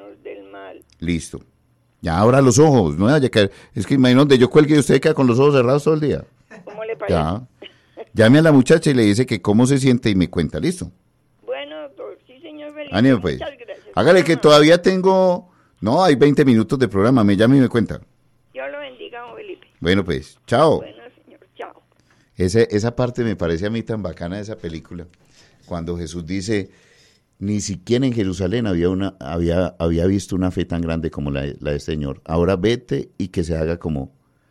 líbranos del mal. Listo. Ya abra los ojos, no vaya a caer. Es que imagínate donde yo cuelgue y usted queda con los ojos cerrados todo el día. ¿Cómo le parece? Ya. Llame a la muchacha y le dice que cómo se siente y me cuenta, ¿listo? Bueno, doctor, sí, señor Felipe. Ánimo, pues. Muchas gracias. Hágale que todavía tengo... No, hay 20 minutos de programa, me llame y me cuenta. Dios lo bendiga, don Felipe. Bueno, pues, chao. Bueno, señor, chao. Esa parte me parece a mí tan bacana de esa película. Cuando Jesús dice, ni siquiera en Jerusalén había visto una fe tan grande como la del Señor. Ahora vete y que se haga como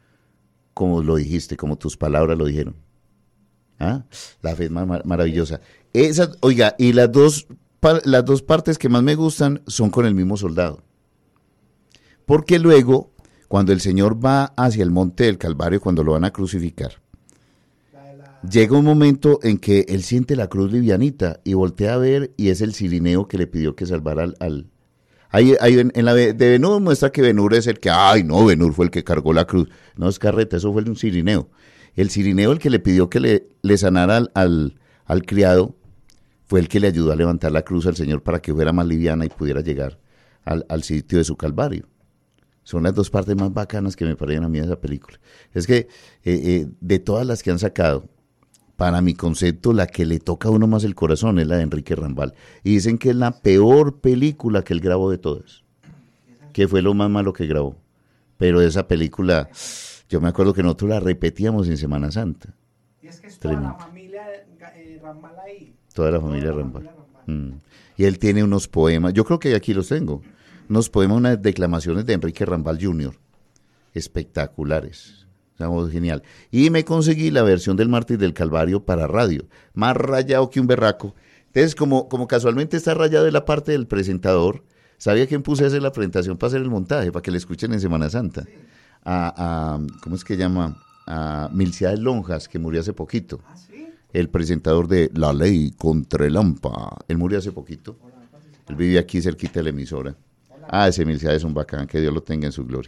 lo dijiste, como tus palabras lo dijeron. ¿Ah? La fe es maravillosa. Oiga, y las dos partes que más me gustan son con el mismo soldado. Porque luego, cuando el Señor va hacia el monte del Calvario, cuando lo van a crucificar, llega un momento en que él siente la cruz livianita y voltea a ver y es el cirineo que le pidió que salvara Ahí en la de Ben-Hur muestra que Ben-Hur es el que, Ben-Hur fue el que cargó la cruz. No, es carreta, eso fue de un cirineo. El cirineo, el que le pidió que le sanara al criado, fue el que le ayudó a levantar la cruz al Señor para que fuera más liviana y pudiera llegar al sitio de su Calvario. Son las dos partes más bacanas que me parecen a mí de esa película. Es que de todas las que han sacado, para mi concepto, la que le toca a uno más el corazón es la de Enrique Rambal. Y dicen que es la peor película que él grabó de todas. Que fue lo más malo que grabó. Pero esa película, yo me acuerdo que nosotros la repetíamos en Semana Santa. Y es que es toda la familia Rambal ahí. Toda la familia Rambal. Y él tiene unos poemas, yo creo que aquí los tengo. Unos poemas, unas declamaciones de Enrique Rambal Jr. espectaculares. Estamos genial. Y me conseguí la versión del Mártir del Calvario para radio, más rayado que un berraco. Entonces, como casualmente está rayado en la parte del presentador, ¿sabía quién puse a hacer la presentación para hacer el montaje, para que le escuchen en Semana Santa? Sí. ¿Cómo es que llama? A Milciades Lonjas, que murió hace poquito. ¿Ah, sí? El presentador de La Ley contra el AMPA. Él murió hace poquito. Él vive aquí cerquita de la emisora. Ese Milciades es un bacán, que Dios lo tenga en su gloria.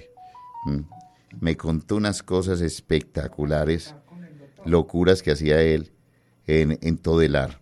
Me contó unas cosas espectaculares, locuras que hacía él en Todelar,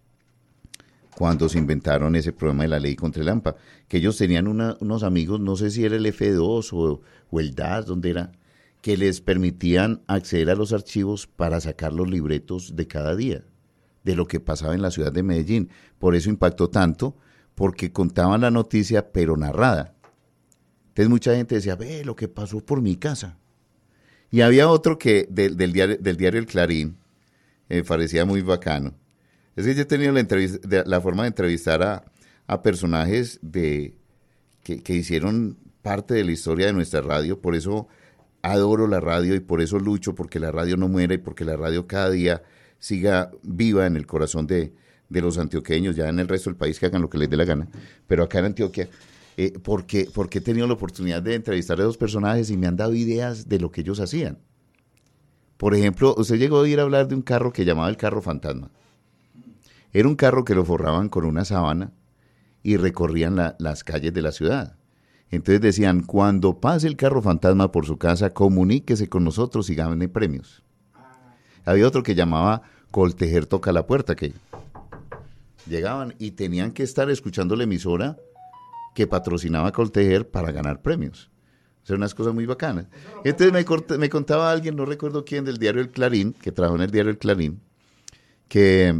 cuando se inventaron ese programa de La Ley contra el AMPA, que ellos tenían unos amigos, no sé si era el F2 o el DAS, donde era, que les permitían acceder a los archivos para sacar los libretos de cada día, de lo que pasaba en la ciudad de Medellín. Por eso impactó tanto, porque contaban la noticia, pero narrada. Entonces mucha gente decía, ve lo que pasó por mi casa. Y había otro que del diario El Clarín, parecía muy bacano. Es que yo he tenido la forma de entrevistar a personajes que hicieron parte de la historia de nuestra radio. Por eso adoro la radio y por eso lucho, porque la radio no muera y porque la radio cada día siga viva en el corazón de los antioqueños, ya en el resto del país que hagan lo que les dé la gana. Pero acá en Antioquia... porque he tenido la oportunidad de entrevistar a dos personajes y me han dado ideas de lo que ellos hacían. Por ejemplo, usted llegó a oír hablar de un carro que llamaba el carro fantasma. Era un carro que lo forraban con una sábana y recorrían las calles de la ciudad. Entonces decían, cuando pase el carro fantasma por su casa, comuníquese con nosotros y gane premios. Había otro que llamaba Coltejer toca la puerta, que llegaban y tenían que estar escuchando la emisora que patrocinaba Coltejer para ganar premios. O sea, unas cosas muy bacanas. Entonces me contaba alguien, no recuerdo quién, del diario El Clarín, que trabajó en el diario El Clarín, que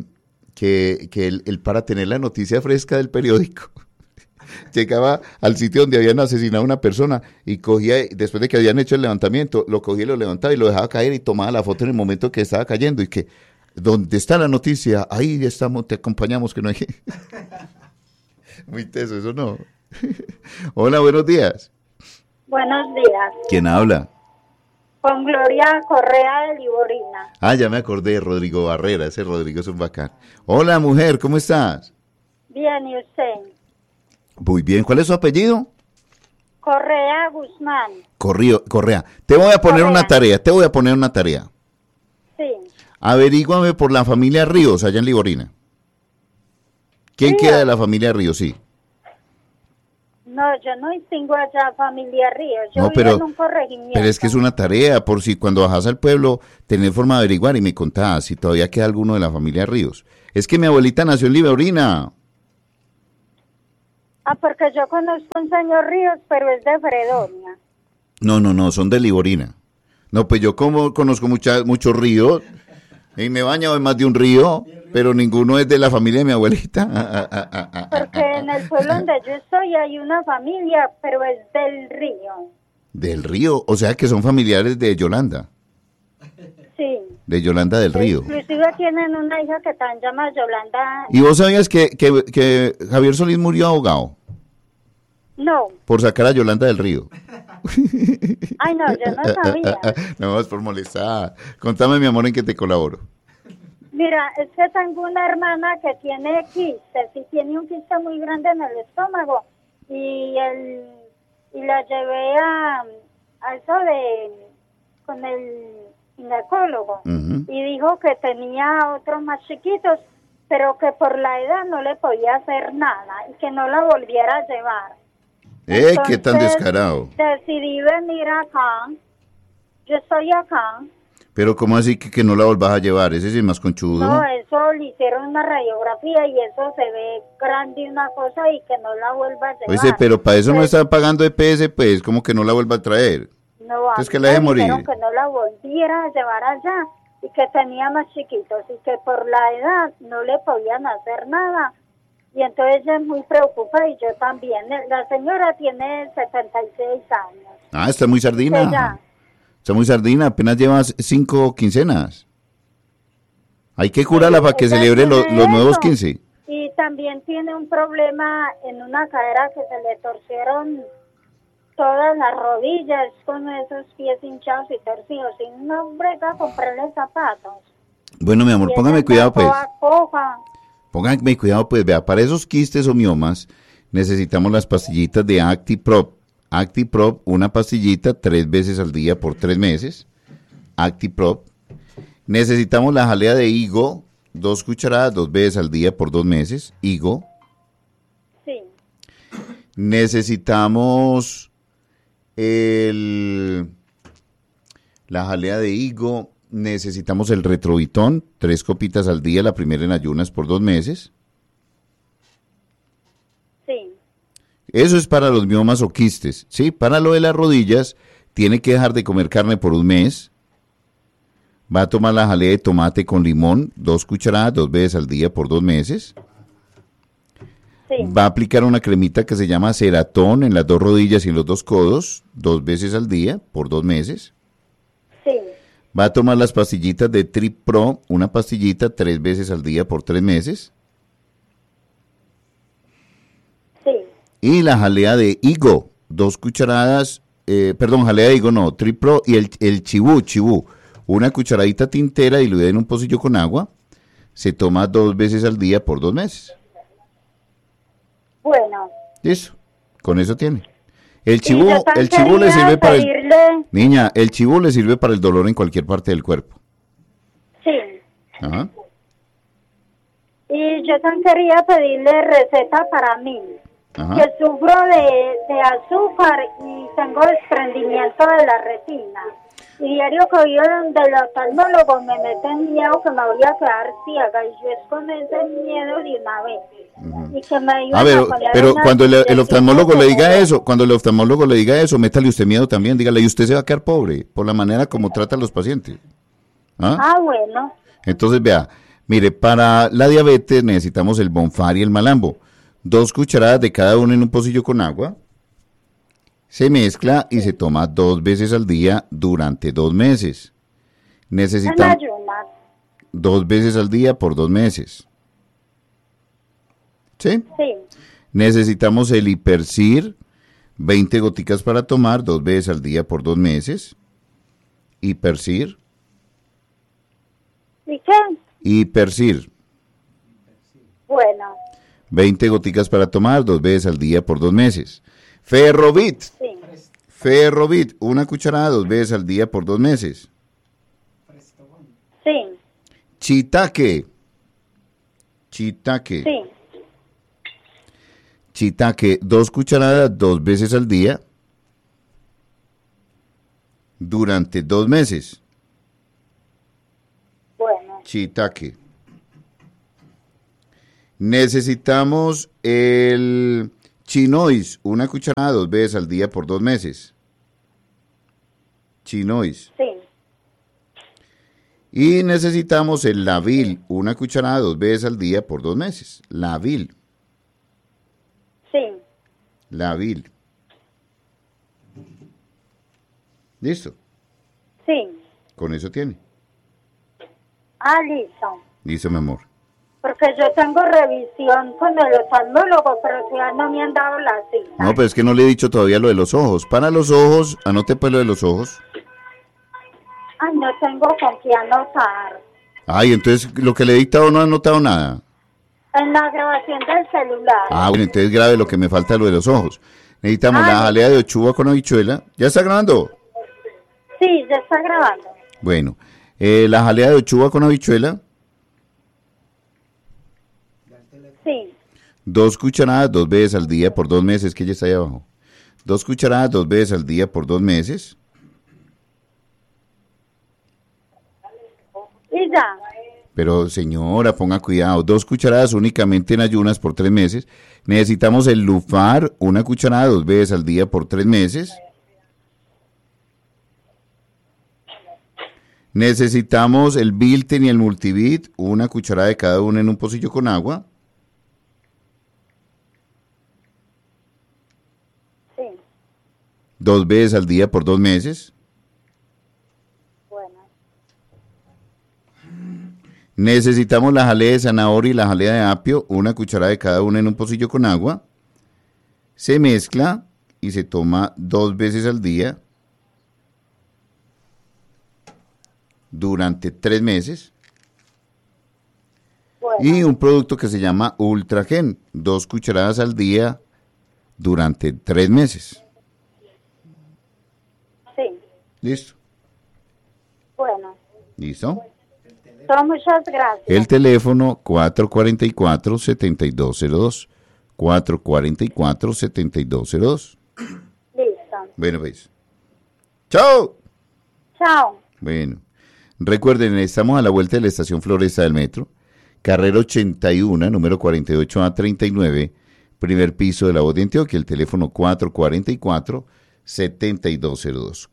él para tener la noticia fresca del periódico, llegaba al sitio donde habían asesinado a una persona y cogía, después de que habían hecho el levantamiento, lo cogía y lo levantaba y lo dejaba caer y tomaba la foto en el momento que estaba cayendo y que, ¿dónde está la noticia? Ahí estamos, te acompañamos, que no hay... Muy teso, eso no. Hola, buenos días. Buenos días. ¿Quién habla? Con Gloria Correa de Liborina. Ya me acordé de Rodrigo Barrera, ese Rodrigo es un bacán. Hola, mujer, ¿cómo estás? Bien, ¿y usted? Muy bien, ¿cuál es su apellido? Correa Guzmán. Correa. Te voy a poner una tarea. Sí. Averíguame por la familia Ríos, allá en Liborina. ¿Quién queda de la familia Ríos? Sí. No, yo no distingo allá familia Ríos, yo no, vivo en un corregimiento. Pero es que es una tarea, por si cuando bajas al pueblo tenés forma de averiguar y me contás si todavía queda alguno de la familia Ríos. Es que mi abuelita nació en Liborina. Ah, porque yo conozco un señor Ríos, pero es de Fredonia. No, son de Liborina. No, pues yo como conozco muchos ríos y me he bañado en más de un río, pero ninguno es de la familia de mi abuelita. Porque en el pueblo donde yo estoy hay una familia, pero es del Río. Del río, o sea que son familiares de Yolanda, Sí. de Yolanda del Río. Inclusive tienen una hija que también llama Yolanda. ¿Y vos sabías que Javier Solís murió ahogado No. por sacar a Yolanda del Río? Ay, no, yo no sabía. No, es por molestar. Contame, mi amor, en qué te colaboro. Mira, es que tengo una hermana que tiene quistes y tiene un quiste muy grande en el estómago y la llevé a eso con el ginecólogo y dijo que tenía otros más chiquitos, pero que por la edad no le podía hacer nada y que no la volviera a llevar. ¿Qué tan Entonces, descarado? decidí venir acá. Yo estoy acá. Pero ¿cómo así que no la volvás a llevar? Ese sí es más conchudo. No, eso le hicieron una radiografía y eso se ve grande una cosa y que no la vuelva a llevar. Oye, pero para eso no Pues, está pagando EPS, pues, como que no la vuelva a traer. no, a Entonces mí que la deje me morir. dijeron que no la volviera a llevar allá y que tenía más chiquitos y que por la edad no le podían hacer nada. Y entonces ella es muy preocupada y yo también. La señora tiene 76 años. Ah, está muy Ella, sardina. Está muy sardina, apenas lleva 5 quincenas. Hay que curarla para que ella celebre tiene los nuevos eso. 15. Y también tiene un problema en una cadera que se le torcieron todas las rodillas con esos pies hinchados y torcidos. Y no brega a comprarle zapatos. Bueno, mi amor, Y póngame ella cuidado, anda pues. toda coja. Póngame cuidado, pues, vea, para esos quistes o miomas necesitamos las pastillitas de ActiProp. ActiProp, una pastillita 3 veces al día por 3 meses. ActiProp. Necesitamos la jalea de higo, 2 cucharadas 2 veces al día por 2 meses. Higo. Sí, Necesitamos la jalea de higo. Necesitamos el retrovitón, 3 copitas al día, la primera en ayunas por 2 meses. sí. Eso es para los miomas o quistes, ¿sí? Para lo de las rodillas, tiene que dejar de comer carne por un mes. Va a tomar la jalea de tomate con limón, 2 cucharadas 2 veces al día por 2 meses. Sí. Va a aplicar una cremita que se llama Ceratón en las 2 rodillas y en los 2 codos, 2 veces al día por 2 meses. Sí, Va a tomar las pastillitas de Trip Pro, una pastillita 3 veces al día por 3 meses. sí, Y la jalea de higo, 2 cucharadas, jalea de higo no, Trip Pro y el chibú, una cucharadita tintera diluida en un pocillo con agua. Se toma 2 veces al día por 2 meses. bueno. Listo, con eso tiene. El Y chibú, yo tan el chibú le quería sirve para pedirle- Niña, el chibú le sirve para el dolor en cualquier parte del cuerpo. Sí. Ajá. Y yo tan quería pedirle receta para mí, Ajá. que sufro de azúcar y tengo desprendimiento de la retina. Y diario que voy donde el oftalmólogo me meten miedo que me voy a quedar ciega y yo es con ese miedo de una vez. Y que me iban A ver, poner pero unas cuando el inyecciones oftalmólogo le diga de- eso, métale usted miedo también, dígale, y usted se va a quedar pobre por la manera como trata a los pacientes. ¿Ah? Ah, bueno. Entonces, vea, mire, para la diabetes necesitamos el Bonfar y el Malambo. 2 cucharadas de cada uno en un pocillo con agua. Se mezcla y se toma 2 veces al día durante 2 meses. En Necesitamos ayunas. 2 veces al día por 2 meses. ¿Sí? Sí, Necesitamos el Hipercir, 20 goticas para tomar 2 veces al día por 2 meses. Hipercir. ¿y qué? Hipercir. Bueno, 20 goticas para tomar 2 veces al día por 2 meses. Ferrovit. sí, Ferrovit, una cucharada 2 veces al día por 2 meses. sí, Chitaque. Chitaque. sí, Chitaque, 2 cucharadas 2 veces al día durante 2 meses. bueno, Chitaque. Necesitamos el Chinois, una cucharada 2 veces al día por 2 meses. Chinois. Sí. Y necesitamos el Lavil, una cucharada 2 veces al día por 2 meses. Lavil. Sí. Lavil. ¿Listo? Sí. Con eso tiene. Ah, listo. Listo, mi amor. Porque yo tengo revisión con el oftalmólogo, pero todavía no me han dado la cita. No, pero es que no le he dicho todavía lo de los ojos. Para los ojos, anote pues lo de los ojos. Ay, no tengo con qué anotar. Ay, entonces lo que le he dictado no ha anotado nada. En la grabación del celular. Ah, bueno, entonces grave lo que me falta lo de los ojos. Necesitamos Ah, la jalea de ochuva con habichuela. ¿Ya está grabando? Sí, ya está grabando. Bueno, la jalea de ochuva con habichuela. Sí. 2 cucharadas 2 veces al día por 2 meses, que ya está ahí abajo. 2 cucharadas 2 veces al día por 2 meses. Y ya. Pero señora, ponga cuidado. 2 cucharadas únicamente en ayunas por 3 meses. Necesitamos el Lufar, una cucharada 2 veces al día por 3 meses. Necesitamos el Bilten y el Multivit, una cucharada de cada uno en un pocillo con agua. Sí. 2 veces al día por 2 meses. Bueno. Necesitamos la jalea de zanahoria y la jalea de apio, una cucharada de cada una en un pocillo con agua. Se mezcla y se toma 2 veces al día durante 3 meses. Bueno. Y un producto que se llama Ultragen, 2 cucharadas al día durante 3 meses. Sí. ¿Listo? Bueno. ¿Listo? Muchas gracias. El teléfono 444-7202. 444-7202. Listo. Bueno, pues. ¡Chao! Chao. Bueno. Recuerden, estamos a la vuelta de la estación Floresta del Metro. Carrera 81, número 48A39, primer piso de la Voz de Antioquia. El teléfono 444-7202.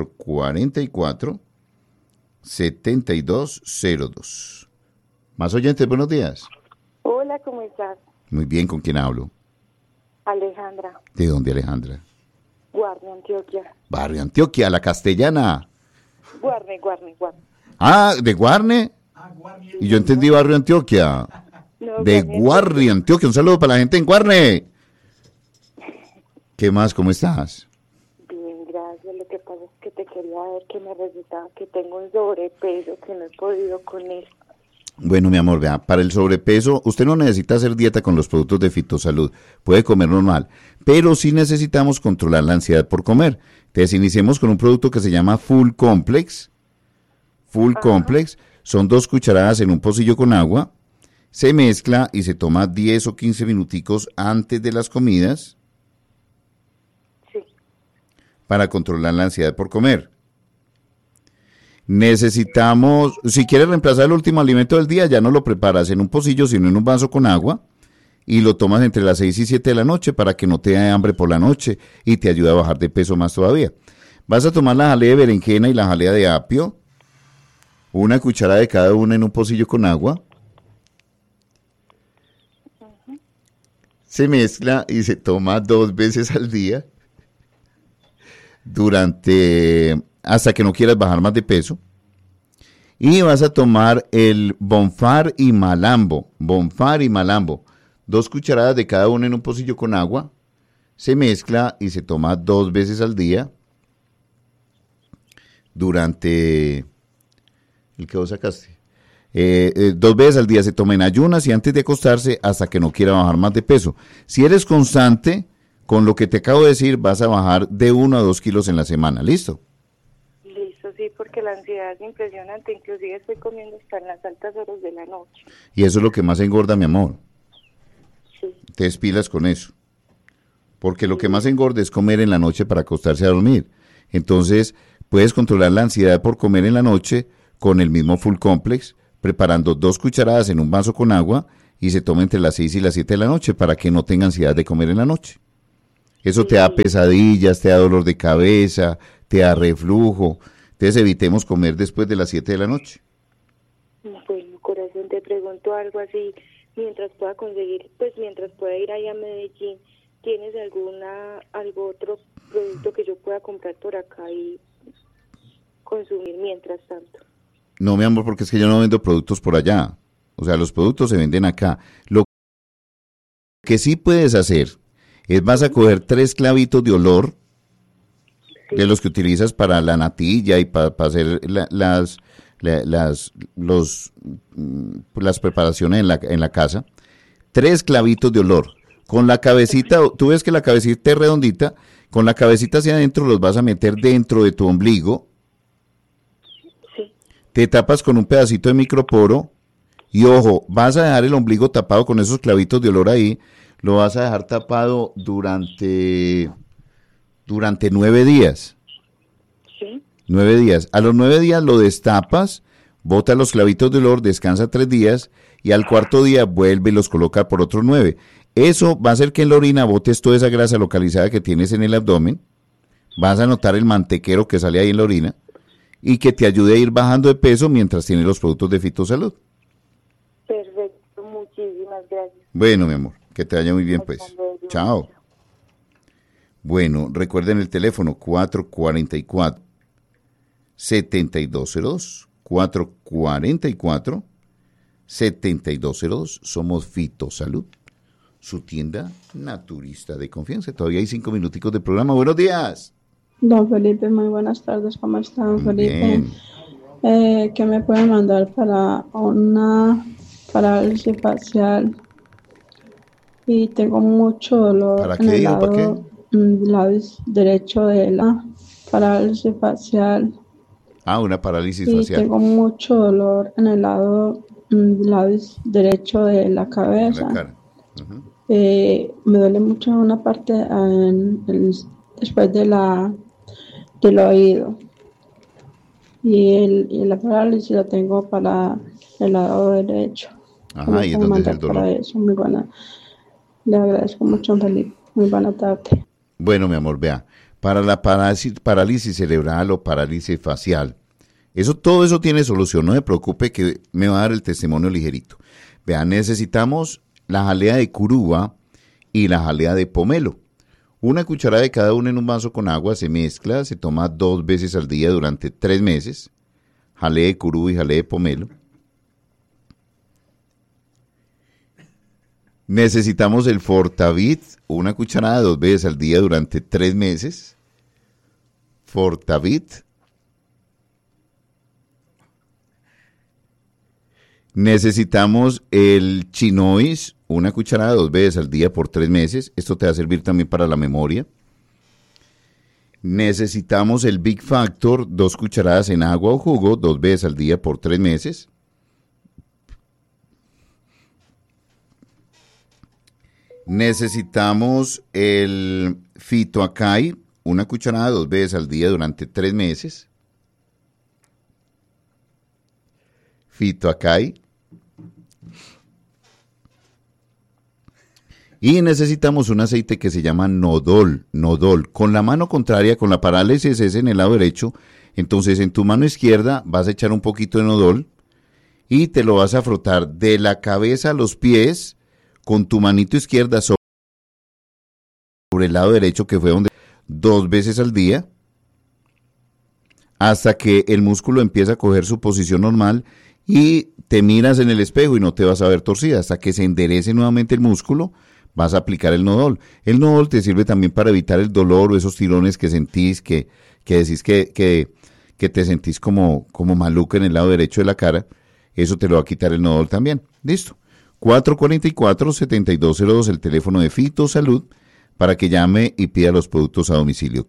444-7202. Más oyentes, buenos días. Hola, ¿cómo estás? Muy bien, ¿con quién hablo? Alejandra, ¿De dónde, Alejandra? Guarne, Antioquia. Barrio Antioquia, la castellana. Guarne. Ah, ¿de Guarne? Y yo entendí Barrio Antioquia. No, De Guarne, Guarne, Antioquia. Un saludo para la gente en Guarne. ¿Qué más? ¿Cómo estás? Bien, gracias. Lo que pasa es que te quería ver que me resultaba que tengo un sobrepeso, que no he podido con él. Bueno, mi amor, vea, para el sobrepeso, usted no necesita hacer dieta con los productos de Fitosalud, puede comer normal, pero sí necesitamos controlar la ansiedad por comer. Entonces, iniciemos con un producto que se llama Full Complex. Full Complex, son 2 cucharadas en un pocillo con agua, se mezcla y se toma 10 o 15 minuticos antes de las comidas Sí. para controlar la ansiedad por comer. Necesitamos, si quieres reemplazar el último alimento del día, ya no lo preparas en un pocillo, sino en un vaso con agua y lo tomas entre las 6 y 7 de la noche para que no te dé hambre por la noche y te ayude a bajar de peso más todavía. Vas a tomar la jalea de berenjena y la jalea de apio, una cucharada de cada una en un pocillo con agua. Se mezcla y se toma 2 veces al día hasta que no quieras bajar más de peso. Y vas a tomar el Bonfar y Malambo. Bonfar y Malambo. 2 cucharadas de cada una en un pocillo con agua. Se mezcla y se toma 2 veces al día. Durante... ¿El que vos sacaste? 2 veces al día se toma en ayunas y antes de acostarse hasta que no quiera bajar más de peso. Si eres constante, con lo que te acabo de decir, vas a bajar de 1 a 2 kilos en la semana. ¿Listo? Listo, sí, porque la ansiedad es impresionante. Inclusive estoy comiendo hasta en las altas horas de la noche. Y eso es lo que más engorda, mi amor. Sí. Te despilas con eso. Porque lo que más engorda es comer en la noche para acostarse a dormir. Entonces, puedes controlar la ansiedad por comer en la noche con el mismo Full Complex, preparando 2 cucharadas en un vaso con agua y se toma entre las 6 y las 7 de la noche para que no tenga ansiedad de comer en la noche. Eso te da pesadillas, te da dolor de cabeza, te da reflujo. Entonces evitemos comer después de las 7 de la noche. Bueno, corazón, te pregunto algo así, mientras pueda conseguir, pues mientras pueda ir ahí a Medellín, ¿tienes algo otro producto que yo pueda comprar por acá y consumir mientras tanto? No, mi amor, porque es que yo no vendo productos por allá. O sea, los productos se venden acá. Lo que sí puedes hacer es vas a coger 3 clavitos de olor, de los que utilizas para la natilla y para hacer las preparaciones en la casa. 3 clavitos de olor. Con la cabecita, tú ves que la cabecita es redondita, con la cabecita hacia adentro los vas a meter dentro de tu ombligo. Sí. Te tapas con un pedacito de microporo y ojo, vas a dejar el ombligo tapado con esos clavitos de olor ahí, lo vas a dejar tapado durante 9 días. Sí. 9 días. A los 9 días lo destapas, bota los clavitos de olor, descansa 3 días y al cuarto día vuelve y los coloca por otros 9. Eso va a hacer que en la orina botes toda esa grasa localizada que tienes en el abdomen. Vas a notar el mantequero que sale ahí en la orina y que te ayude a ir bajando de peso mientras tienes los productos de Fitosalud. Perfecto, muchísimas gracias. Bueno, mi amor, que te vaya muy bien, pues. Hasta luego. Chao. Bueno, recuerden el teléfono 444-7202. 444-7202. Somos Fitosalud, su tienda naturista de confianza. Todavía hay 5 minuticos de programa. Buenos días. Don Felipe, muy buenas tardes. ¿Cómo está, don Felipe? Bien. ¿Qué me puede mandar para una parálisis facial? Y tengo mucho dolor ¿Para en qué, el hijo? ¿Para lado derecho de la parálisis facial. Una parálisis Y facial. tengo mucho dolor en el lado derecho de la En cabeza. la cara. Ujú. Me duele mucho una parte después del oído. Y la parálisis la tengo para el lado derecho. Ajá, ¿y es donde es el Para dolor? eso, muy buena. Le agradezco mucho, Felipe. Muy buena tarde. Bueno, mi amor, vea, para la parálisis cerebral o parálisis facial, todo eso tiene solución, no se preocupe que me va a dar el testimonio ligerito. Vea, necesitamos la jalea de curuba y la jalea de pomelo. Una cucharada de cada una en un vaso con agua, se mezcla, se toma 2 veces al día durante 3 meses, jalea de curuba y jalea de pomelo. Necesitamos el Fortavit, una cucharada 2 veces al día durante 3 meses. Fortavit. Necesitamos el Chinois, una cucharada 2 veces al día por 3 meses. Esto te va a servir también para la memoria. Necesitamos el Big Factor, 2 cucharadas en agua o jugo, 2 veces al día por 3 meses. Necesitamos el Fitoacai, una cucharada 2 veces al día durante 3 meses. Fitoacai. Y necesitamos un aceite que se llama Nodol. Con la mano contraria, con la parálisis es en el lado derecho. Entonces en tu mano izquierda vas a echar un poquito de Nodol y te lo vas a frotar de la cabeza a los pies con tu manito izquierda sobre el lado derecho, que fue donde 2 veces al día, hasta que el músculo empieza a coger su posición normal y te miras en el espejo y no te vas a ver torcida. Hasta que se enderece nuevamente el músculo, vas a aplicar el Nodol. El Nodol te sirve también para evitar el dolor o esos tirones que sentís, que decís que te sentís como maluca en el lado derecho de la cara. Eso te lo va a quitar el Nodol también. Listo. 444-7202, el teléfono de Fitosalud, para que llame y pida los productos a domicilio.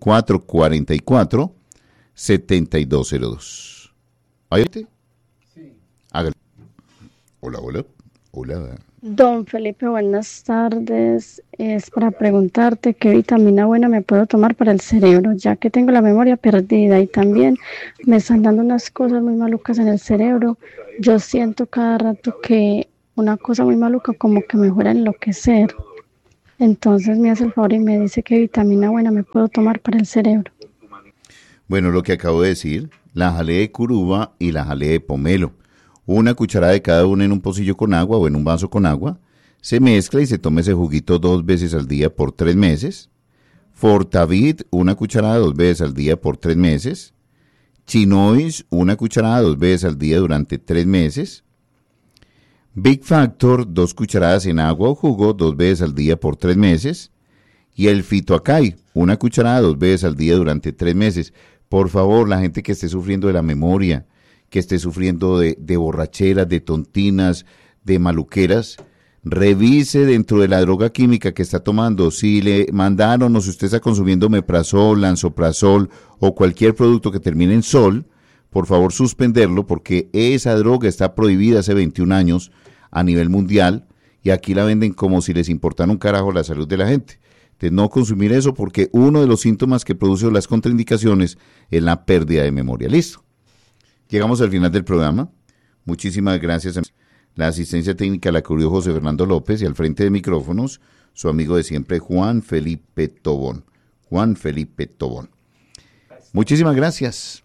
444-7202. ¿Oíste? Sí. Hágale. Hola. Don Felipe, buenas tardes. Es para preguntarte qué vitamina buena me puedo tomar para el cerebro, ya que tengo la memoria perdida y también me están dando unas cosas muy malucas en el cerebro. Yo siento cada rato que una cosa muy maluca como que me fuera a enloquecer. Entonces me hace el favor y me dice qué vitamina buena me puedo tomar para el cerebro. Bueno, lo que acabo de decir, la jalea de curuba y la jalea de pomelo. Una cucharada de cada una en un pocillo con agua o en un vaso con agua. Se mezcla y se toma ese juguito 2 veces al día por 3 meses. Fortavid, una cucharada 2 veces al día por 3 meses. Chinois, una cucharada 2 veces al día durante 3 meses. Big Factor, 2 cucharadas en agua o jugo 2 veces al día por 3 meses. Y el Fitoacay, una cucharada 2 veces al día durante 3 meses. Por favor, la gente que esté sufriendo de la memoria, que esté sufriendo de borracheras, de tontinas, de maluqueras, revise dentro de la droga química que está tomando. Si le mandaron o si usted está consumiendo meprazol, lansoprazol o cualquier producto que termine en sol, por favor suspenderlo porque esa droga está prohibida hace 21 años a nivel mundial y aquí la venden como si les importara un carajo la salud de la gente. De no consumir eso porque uno de los síntomas que produce las contraindicaciones es la pérdida de memoria. Listo. Llegamos al final del programa. Muchísimas gracias. La asistencia técnica la cubrió José Fernando López y al frente de micrófonos su amigo de siempre Juan Felipe Tobón. Juan Felipe Tobón. Muchísimas gracias.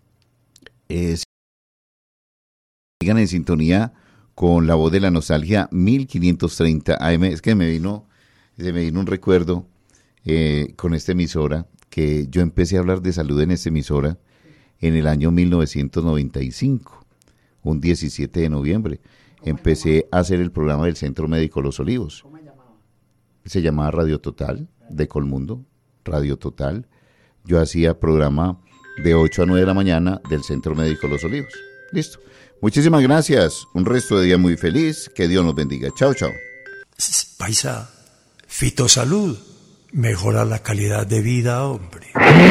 Sigan en sintonía con La Voz de la Nostalgia 1530 AM. Es que se me vino un recuerdo con esta emisora, que yo empecé a hablar de salud en esta emisora en el año 1995, un 17 de noviembre. Empecé a hacer el programa del Centro Médico Los Olivos. ¿Cómo se llamaba? Se llamaba Radio Total, de Colmundo, Radio Total. Yo hacía programa de 8 a 9 de la mañana del Centro Médico Los Olivos. Listo. Muchísimas gracias. Un resto de día muy feliz. Que Dios nos bendiga. Chao, chao. Paisa, Fitosalud mejora la calidad de vida, hombre.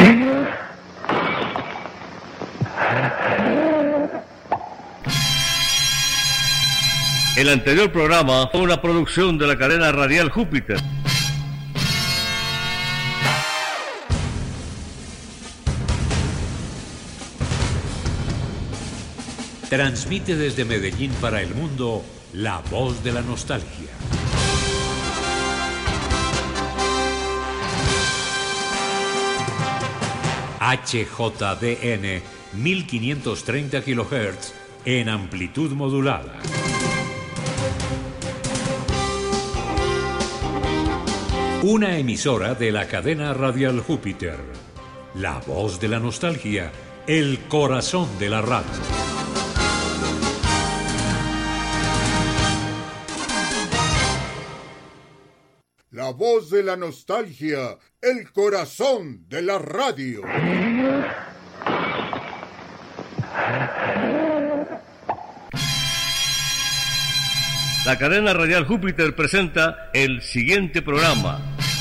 El anterior programa fue una producción de la cadena radial Júpiter. Transmite desde Medellín para el mundo La Voz de la Nostalgia. HJDN 1530 kHz en amplitud modulada. Una emisora de la cadena radial Júpiter. La Voz de la Nostalgia, el corazón de la radio. La Voz de la Nostalgia, el corazón de la radio. La cadena radial Júpiter presenta el siguiente programa.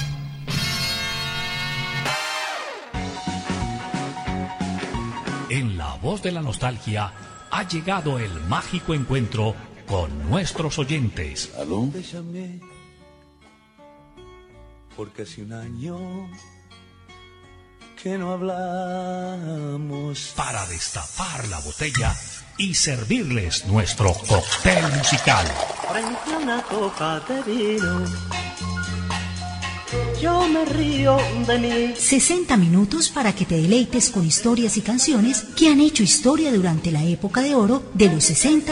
En La Voz de la Nostalgia ha llegado el mágico encuentro con nuestros oyentes. ¿Aló? Te llamé porque hace un año que no hablamos. Para destapar la botella y servirles nuestro cóctel musical. Frente a una copa de vino, yo me río de mí. 60 minutos para que te deleites con historias y canciones que han hecho historia durante la época de oro de los 60